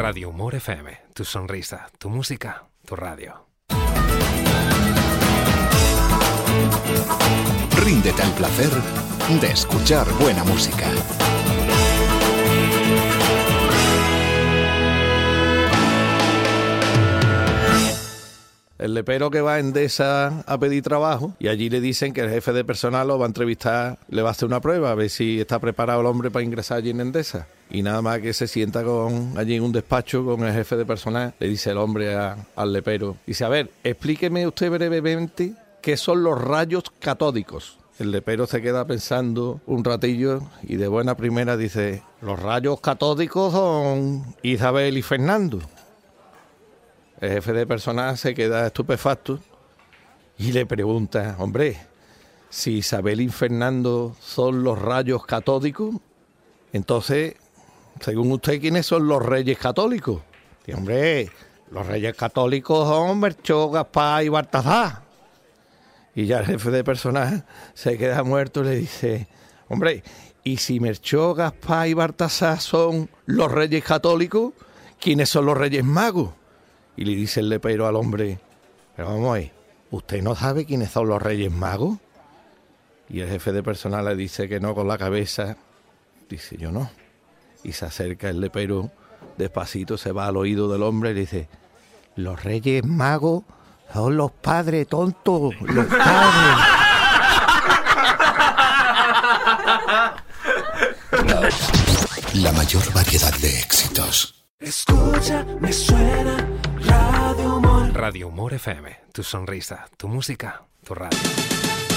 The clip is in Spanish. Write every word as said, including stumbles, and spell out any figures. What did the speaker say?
Radio Humor F M, tu sonrisa, tu música, tu radio. Ríndete al placer de escuchar buena música. El lepero que va a Endesa a pedir trabajo y allí le dicen que el jefe de personal lo va a entrevistar, le va a hacer una prueba a ver si está preparado el hombre para ingresar allí en Endesa. Y nada más que se sienta con allí en un despacho con el jefe de personal, le dice el hombre a, al lepero, dice, a ver, explíqueme usted brevemente qué son los rayos catódicos. El lepero se queda pensando un ratillo y de buena primera dice, los rayos catódicos son Isabel y Fernando. El jefe de personal se queda estupefacto y le pregunta, hombre, si Isabel y Fernando son los rayos catódicos, entonces, según usted, ¿quiénes son los reyes católicos? Y, hombre, los reyes católicos son Melchor, Gaspar y Baltasar. Y ya el jefe de personal se queda muerto y le dice, hombre, ¿y si Melchor, Gaspar y Baltasar son los reyes católicos, quiénes son los reyes magos? Y le dice el lepero al hombre, pero vamos ahí, ¿usted no sabe quiénes son los Reyes Magos? Y el jefe de personal le dice que no con la cabeza. Dice, yo no. Y se acerca el lepero, despacito se va al oído del hombre y le dice, los Reyes Magos son los padres tontos, los padres. La mayor variedad de éxitos. Escucha, me suena Radio Humor. Radio Humor F M, tu sonrisa, tu música, tu radio.